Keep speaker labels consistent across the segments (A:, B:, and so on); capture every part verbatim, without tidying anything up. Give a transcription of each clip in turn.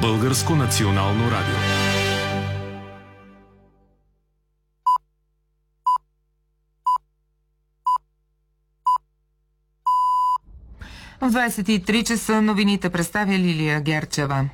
A: Българско национално радио.
B: В двадесет и три часа новините представя Лилия Герчева.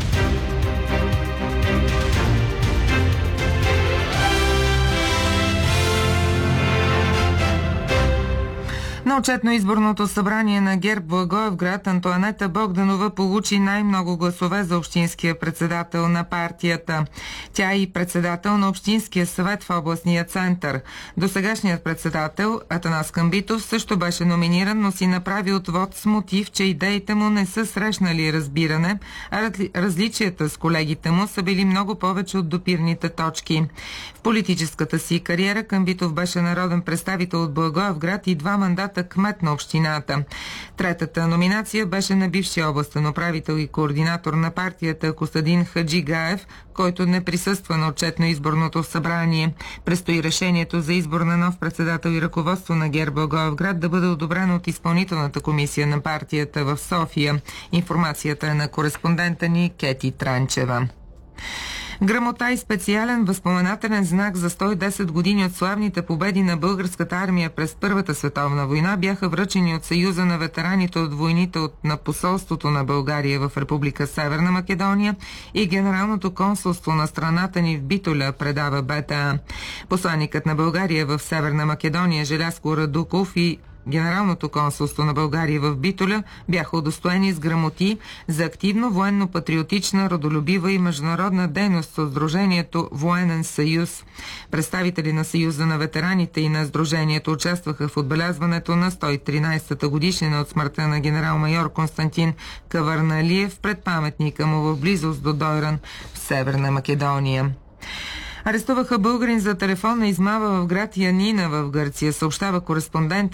B: На отчетно-изборното събрание на ГЕРБ в Благоевград Антоанета Богданова получи най-много гласове за общинския председател на партията. Тя е и председател на Общинския съвет в областния център. Досегашният председател Атанас Камбитов също беше номиниран, но си направи отвод с мотив, че идеите му не са срещнали разбиране, а различията с колегите му са били много повече от допирните точки. В политическата си кариера Камбитов беше народен представител от Благоевград и два мандата кмет на общината. Третата номинация беше на бившия областен управител и координатор на партията Костадин Хаджигаев, който не присъства на отчетно-изборното събрание. Предстои решението за избор на нов председател и ръководство на ГЕРБ Благоевград да бъде одобрено от изпълнителната комисия на партията в София. Информацията е на кореспондента ни Кети Транчева. Грамота и специален възпоменателен знак за сто и десет години от славните победи на българската армия през Първата световна война бяха връчени от Съюза на ветераните от войните от, на посолството на България в Република Северна Македония и Генералното консулство на страната ни в Битоля, предава БТА. Посланникът на България в Северна Македония Желязко Радуков и Генералното консулство на България в Битоля бяха удостоени с грамоти за активно военно-патриотична, родолюбива и международна дейност от Сдружението Военен съюз. Представители на Съюза на ветераните и на Сдружението участваха в отбелязването на сто и тринадесетата годишнина от смъртта на генерал-майор Константин Каварналиев пред паметника му в близост до Дойран в Северна Македония. Арестуваха българин за телефонна измама в град Янина в Гърция, съобщава кореспондента